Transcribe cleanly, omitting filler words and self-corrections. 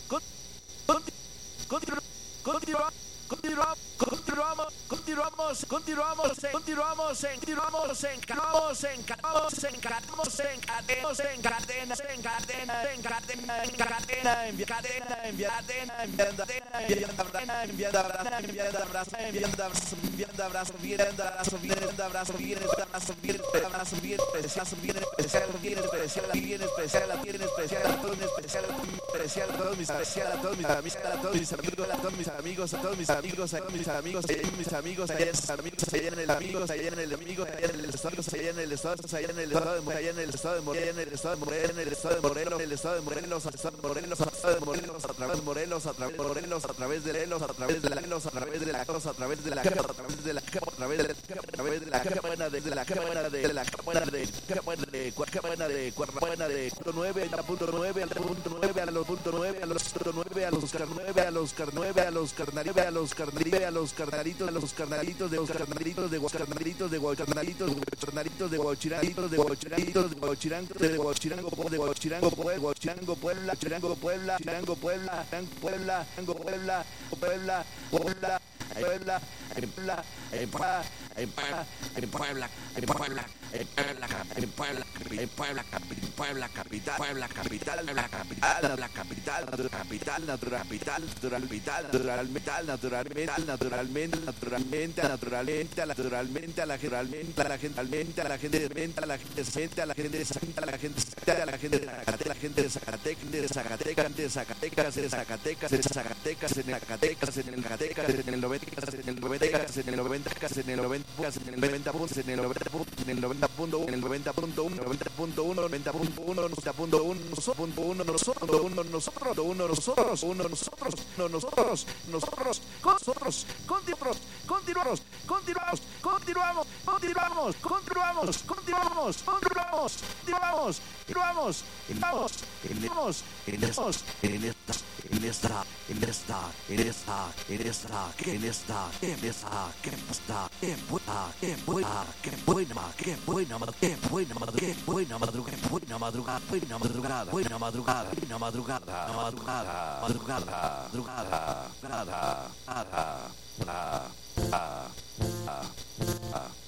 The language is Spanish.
con- conti- continu- continua- continuamos, continuamos, continuamos, continuamos, continuamos, continuamos, encaramos, encaramos, encaramos, encadenamos, en cadena, en cadena, en cadena, en cadena, en cadena, en cadena, en cadena, enviando abrazo, enviando abrazo, enviando abrazo, enviando abrazo, enviando abrazo, enviando abrazo, enviando abrazo, enviando abrazo, bien especial, bien especial, bien especial, bien especial, bien especial, a todos, especial, especial, a todos mis, especial, a todos mis amigos, a todos mis amigos, a todos mis amigos, a todos mis amigos, a todos mis amigos, mis amigos, allá en sus amigos, allá en el amigos, allá en el amigo, allá en el estado, allá en el estado, allá en el estado de allá en el estado de Morelos, en el estado de Morelos, en el estado de Morelos, el estado de Morelos, el estado de Morelos, el estado de Morelos, a través de Morelos, a través de Morelos, a través de Morelos, a través de Morelos, a través de la cosa, a través de la capa, a través de la capa, a través de la capa, a través de la capa, de la capa, de la capa, de cuarta de punto 9 a punto 9 al punto 9 a los punto 9 a los punto 9 a los car 9 a los car 9 a los carnaritos a los carnaritos a los carnaritos a los carnaritos de los carnaritos de carnaritos de carnaritos de guachiranitos de guachiranitos de guachirango de guachirango de guachirango guachirango Puebla Chirango Puebla Chirango Puebla Puebla Puebla Puebla Puebla Puebla en Puebla en Puebla en Puebla en Puebla en Puebla en Puebla en Puebla Puebla capital Puebla capital la capital la capital capital natural capital natural vital naturalmente naturalmente naturalmente naturalmente naturalmente a la gente a la gente a la gente a la gente siente a la gente santa la gente a la gente de Zacatecas de Zacatecas de Zacatecas de Zacatecas de Zacatecas en el Zacatecas en el Zacatecas en el 90 en el 90 en el 90 en el 90 en el 90 puntos en el 90 puntos en el 90.1 en el 90.1 90.1 90.1 90.1 nosotros continuamos madrugada